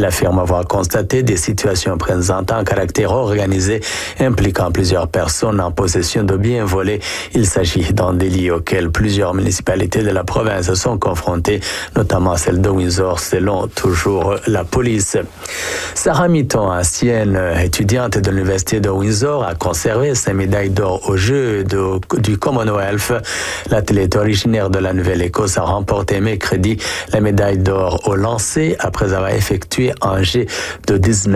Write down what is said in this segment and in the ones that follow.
Elle affirme avoir constaté des situations présentant un caractère organisé impliquant plusieurs personnes en possession de biens volés. Il s'agit d'un délit auquel plusieurs municipalités de la province sont confrontées, notamment celle de Windsor, selon toujours la police. Sarah Mitton, ancienne étudiante de l'université de Windsor, a conservé sa médaille d'or aux Jeux du Commonwealth. L'athlète originaire de la Nouvelle-Écosse a remporté mercredi la médaille d'or au lancer après avoir effectué un jet de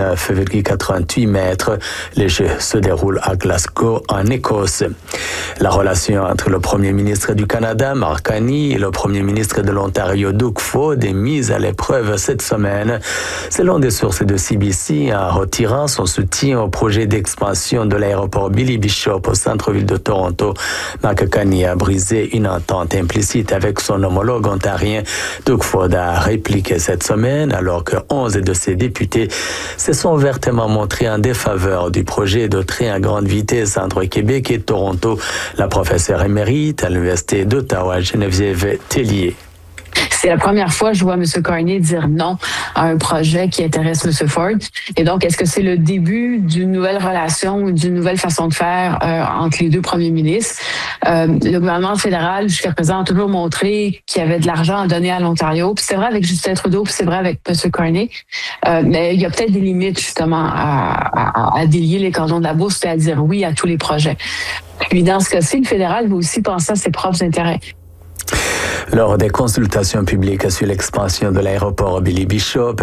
19,88 mètres. Les Jeux se déroulent à Glasgow, en Écosse. La relation entre le Premier ministre du Canada, Mark Carney, et le Premier ministre de l'Ontario, Doug Ford, est mise à l'épreuve cette semaine. Selon des sources de CBC, en retirant son soutien au projet d'expansion de l'aéroport Billy Bishop au centre-ville de Toronto, Mark Carney a brisé une entente implicite avec son homologue ontarien. Doug Ford a répliqué cette semaine alors que 11 de ses députés se sont ouvertement montrés en défaveur du projet de train à grande vitesse entre Québec et Toronto. La professeure émérite à l'Université d'Ottawa, Geneviève Tellier. C'est la première fois que je vois M. Carney dire non à un projet qui intéresse M. Ford. Et donc, est-ce que c'est le début d'une nouvelle relation ou d'une nouvelle façon de faire entre les deux premiers ministres? Le gouvernement fédéral, jusqu'à présent, a toujours montré qu'il y avait de l'argent à donner à l'Ontario. Puis c'est vrai avec Justin Trudeau, puis c'est vrai avec M. Carney. Mais il y a peut-être des limites, justement, à délier les cordons de la bourse et à dire oui à tous les projets. Puis dans ce cas-ci, le fédéral veut aussi penser à ses propres intérêts. Lors des consultations publiques sur l'expansion de l'aéroport Billy Bishop,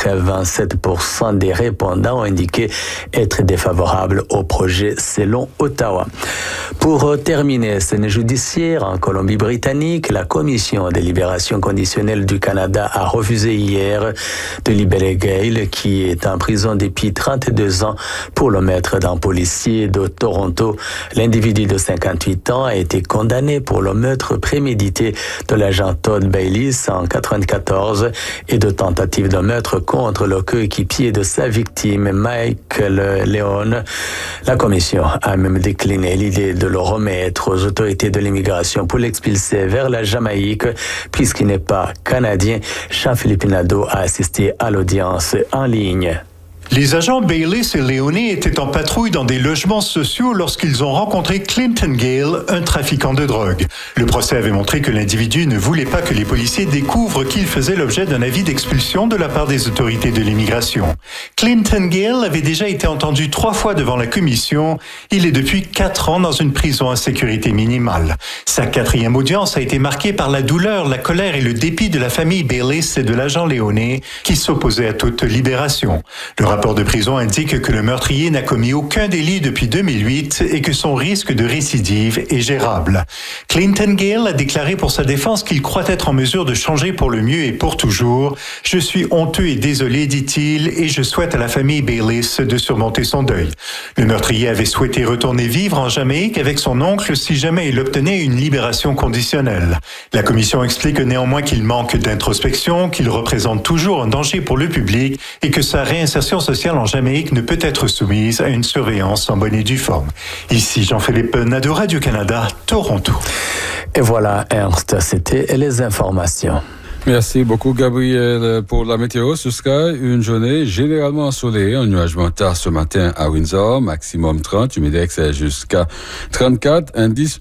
87% des répondants ont indiqué être défavorables au projet selon Ottawa. Pour terminer, scène judiciaire en Colombie-Britannique, la Commission des libérations conditionnelles du Canada a refusé hier de libérer Gail, qui est en prison depuis 32 ans, pour le mettre d'un policier de Toronto. L'individu de 58 ans a été condamné pour le meurtre prémédité de l'agent Todd Bayliss en 1994 et de tentative de meurtre contre le coéquipier de sa victime, Michael Leon. La commission a même décliné l'idée de le remettre aux autorités de l'immigration pour l'expulser vers la Jamaïque, puisqu'il n'est pas canadien. Jean-Philippe Nadeau a assisté à l'audience en ligne. Les agents Bayliss et Leone étaient en patrouille dans des logements sociaux lorsqu'ils ont rencontré Clinton Gale, un trafiquant de drogue. Le procès avait montré que l'individu ne voulait pas que les policiers découvrent qu'il faisait l'objet d'un avis d'expulsion de la part des autorités de l'immigration. Clinton Gale avait déjà été entendu 3 fois devant la commission. Il est depuis 4 ans dans une prison à sécurité minimale. Sa 4e audience a été marquée par la douleur, la colère et le dépit de la famille Bayliss et de l'agent Leone qui s'opposait à toute libération. Le rapport de prison indique que le meurtrier n'a commis aucun délit depuis 2008 et que son risque de récidive est gérable. Clinton Gale a déclaré pour sa défense qu'il croit être en mesure de changer pour le mieux et pour toujours. « Je suis honteux et désolé, dit-il, et je souhaite à la famille Bayliss de surmonter son deuil. » Le meurtrier avait souhaité retourner vivre en Jamaïque avec son oncle si jamais il obtenait une libération conditionnelle. La commission explique néanmoins qu'il manque d'introspection, qu'il représente toujours un danger pour le public et que sa réinsertion sociale en Jamaïque ne peut être soumise à une surveillance en bonne et due forme. Ici Jean-Philippe Nadeau, Radio-Canada, Toronto. Et voilà, Ernst, c'était les informations. Merci beaucoup, Gabriel, pour la météo. Ce sera une journée généralement ensoleillée, ennuagement tard ce matin à Windsor, maximum 30, humidex jusqu'à 34, indice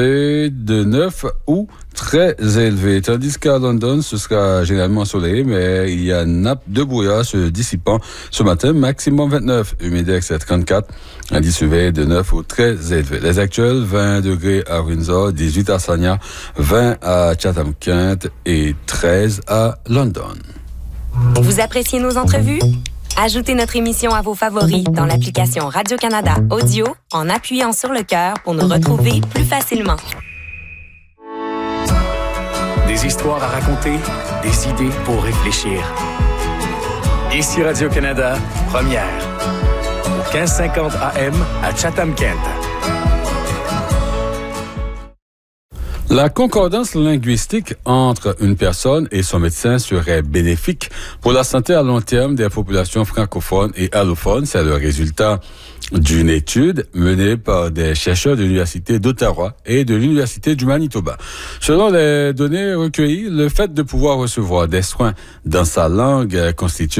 UV de 9 ou très élevé. Tandis qu'à London, ce sera généralement ensoleillé, mais il y a une nappe de brouillard se dissipant ce matin, maximum 29, humidex à 34, indice UV de 9 ou très élevé. Les actuels, 20 degrés à Windsor, 18 à Sarnia, 20 à Chatham-Kent et 13 à London. Vous appréciez nos entrevues? Ajoutez notre émission à vos favoris dans l'application Radio-Canada Audio en appuyant sur le cœur pour nous retrouver plus facilement. Des histoires à raconter, des idées pour réfléchir. Ici Radio-Canada, première. Au 1550 AM à Chatham-Kent. La concordance linguistique entre une personne et son médecin serait bénéfique pour la santé à long terme des populations francophones et allophones. C'est le résultat d'une étude menée par des chercheurs de l'Université d'Ottawa et de l'Université du Manitoba. Selon les données recueillies, le fait de pouvoir recevoir des soins dans sa langue constitue